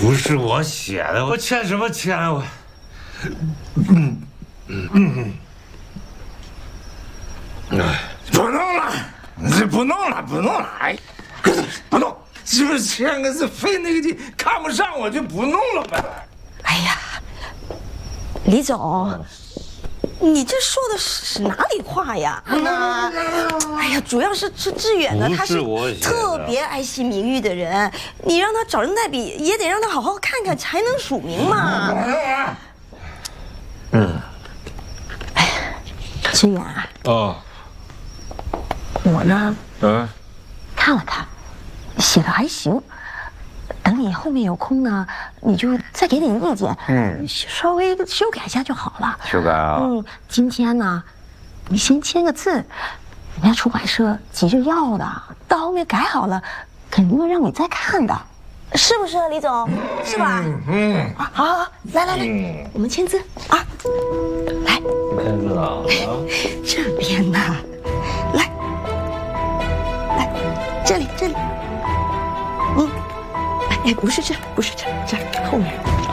不是我写的，我欠什么钱啊我？不弄了，这不弄了，不弄了，哎，不弄，是不是签个字费那个劲，看不上我就不弄了呗？ 哎呀，李总，你这说的是哪里话呀？哎呀，主要是志远呢，他是特别爱惜名誉的人，你让他找人代笔，也得让他好好看看，才能署名嘛。哎，志远啊。 哦。 我呢，看了看，写的还行。等你后面有空呢，你就再给点意见，稍微修改一下就好了。 修改啊？ 今天呢，你先签个字，人家出版社急着要的，到后面改好了，肯定会让你再看的，是不是，李总？是吧？好，来，我们签字啊！来， 签字啊？ 这边呢，来，这里，哎，不是这，后面。